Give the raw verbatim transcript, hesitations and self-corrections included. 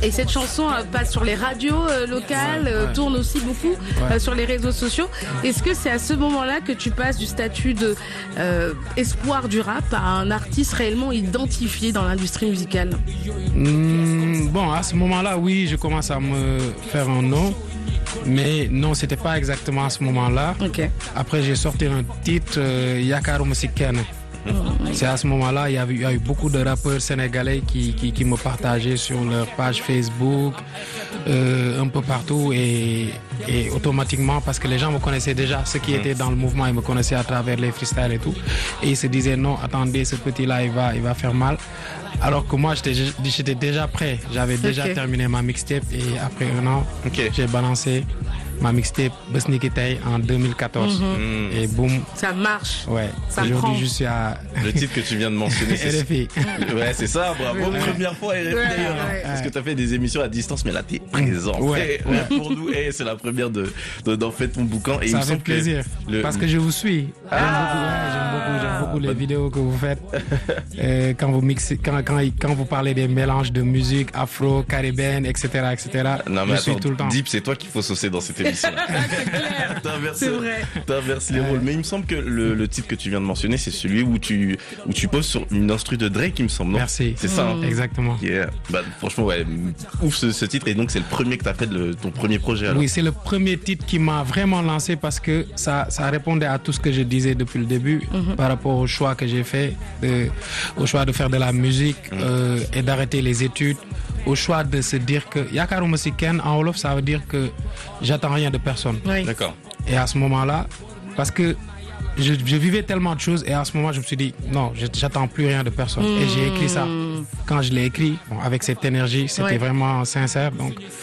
Et cette chanson euh, passe sur les radios euh, locales, euh, ouais. tourne aussi beaucoup Ouais. euh, sur les réseaux sociaux. Est-ce que c'est à ce moment-là que tu passes du statut de euh, espoir du rap à un artiste réellement identifié dans l'industrie musicale? Mmh, bon, à ce moment-là, oui, je commence à me faire un nom. Mais non, c'était pas exactement à ce moment-là. Ok. Après, j'ai sorti un titre, euh, Yakaruma Sikene. C'est à ce moment-là, il y, avait, il y a eu beaucoup de rappeurs sénégalais qui, qui, qui me partageaient sur leur page Facebook, euh, un peu partout, et, et automatiquement, parce que les gens me connaissaient déjà, ceux qui étaient dans le mouvement, ils me connaissaient à travers les freestyles et tout, et ils se disaient non, attendez, ce petit-là, il va, il va faire mal. Alors que moi, j'étais, j'étais déjà prêt, j'avais déjà Okay. terminé ma mixtape, et après un an, Ok. j'ai balancé ma mixtape Bës Ni Ki Tay en deux mille quatorze. Mm. Et boum, Ça marche. ouais. Ça prend. Aujourd'hui, je suis à Le titre que tu viens de mentionner, c'est R F I. Ouais, c'est ça, bravo. Ouais. Première fois, R F I Ouais, d'ailleurs. ouais. Parce que tu as fait des émissions à distance, mais là, t'es présent. Ouais. Eh, ouais, pour nous, eh, c'est la première de, de, d'en fait ton bouquin. Et il Ça me fait semble que plaisir. le- Parce que je vous suis. J'aime beaucoup, ouais, j'aime beaucoup, j'aime beaucoup les vidéos que vous faites. Euh, quand vous mixez, quand, quand, quand vous parlez des mélanges de musique afro, caribéenne, et cetera, et cetera. Non, mais je suis attends, tout le temps. Deep, c'est toi qu'il faut saucer dans cette émission. C'est clair. T'inverses, C'est vrai. t'inverses les rôles. Mais il me semble que le, le titre que tu viens de mentionner, c'est celui où tu, où tu poses sur une instru de Drake, il me semble, non? Merci. C'est ça, hein? Exactement. Yeah. Bah, franchement, ouais, ouf ce, ce titre. Et donc, c'est le premier que t'as fait de le- ton premier projet, alors. Oui, c'est le premier titre qui m'a vraiment lancé parce que ça, ça répondait à tout ce que je disais depuis le début par rapport au choix que j'ai fait, de, au choix de faire de la musique euh, et d'arrêter les études, au choix de se dire que Yakaruma Sikene en Wolof, ça veut dire que j'attends rien de personne. Oui. D'accord. Et à ce moment-là, parce que je, je vivais tellement de choses et à ce moment, je me suis dit, non, je- j'attends plus rien de personne. Et j'ai écrit ça. Quand je l'ai écrit, bon, avec cette énergie, c'était Ouais. vraiment sincère. Donc,